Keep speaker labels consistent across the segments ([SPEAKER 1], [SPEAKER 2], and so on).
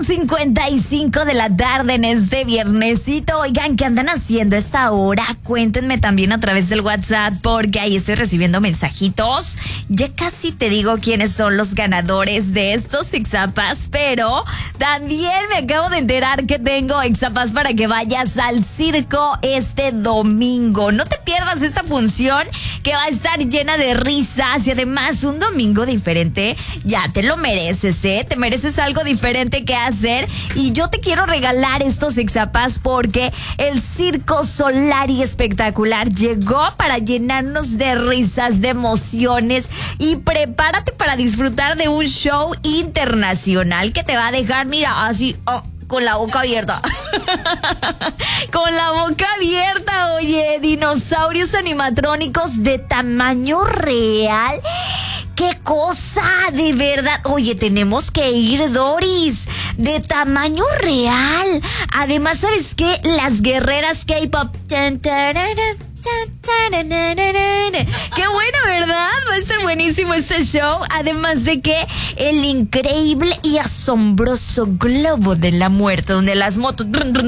[SPEAKER 1] 8:55 de la tarde en este viernesito. Oigan, ¿qué andan haciendo a esta hora? Cuéntenme también a través del WhatsApp, porque ahí estoy recibiendo mensajitos. Ya casi te digo quiénes son los ganadores de estos Exapas, pero también me acabo de enterar que tengo Exapas para que vayas al circo este domingo. No te pierdas esta función que va a estar llena de risas y además un domingo diferente. Ya te lo mereces, ¿eh? Te mereces algo diferente que hacer y yo te quiero regalar estos Exapas porque el Circo Solari Espectacular llegó para llenarnos de risas, de emociones y prepárate para disfrutar de un show internacional que te va a dejar, mira, así, con la boca abierta. Con la boca abierta, oye, dinosaurios animatrónicos de tamaño real. ¡Qué cosa! De verdad. Oye, tenemos que ir, Doris. De tamaño real. Además, ¿sabes qué? Las guerreras K-pop. ¡Qué bueno, ¿verdad? Va a estar buenísimo este show. Además de que el increíble y asombroso globo de la muerte, donde las motos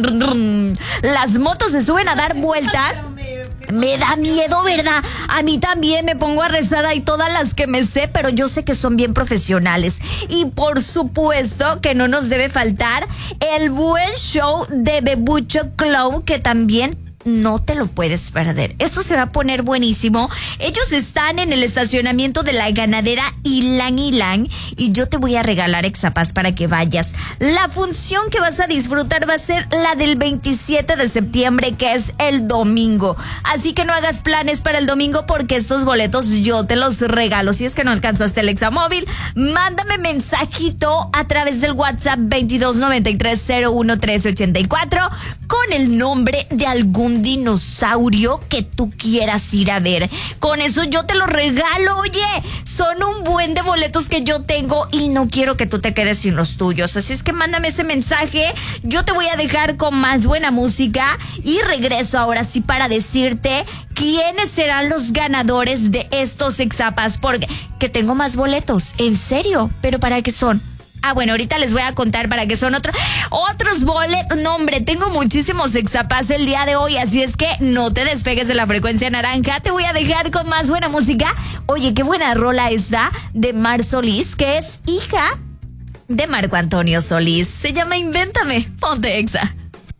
[SPEAKER 1] se suben a dar vueltas. Me da miedo, ¿verdad? A mí también me pongo a rezar ahí todas las que me sé, pero yo sé que son bien profesionales. Y por supuesto que no nos debe faltar el buen show de Bebucho Clown, que también no te lo puedes perder. Esto se va a poner buenísimo. Ellos están en el estacionamiento de la ganadera Ilang Ilang y yo te voy a regalar Exapas para que vayas. La función que vas a disfrutar va a ser la del 27 de septiembre, que es el domingo. Así que no hagas planes para el domingo porque estos boletos yo te los regalo. Si es que no alcanzaste el Examóvil, mándame mensajito a través del WhatsApp 2293011384 con el nombre de algún dinosaurio que tú quieras ir a ver. Con eso yo te lo regalo. Oye, son un buen de boletos que yo tengo y no quiero que tú te quedes sin los tuyos. Así es que mándame ese mensaje. Yo te voy a dejar con más buena música y regreso ahora sí para decirte quiénes serán los ganadores de estos Exapas, porque que tengo más boletos. ¿En serio? ¿Pero para qué son? Bueno, ahorita les voy a contar para qué son otros boletos. No, hombre, tengo muchísimos Exapas el día de hoy, así es que no te despegues de la frecuencia naranja. Te voy a dejar con más buena música. Oye, qué buena rola esta de Mar Solís, que es hija de Marco Antonio Solís. Se llama Invéntame. Ponte Exa.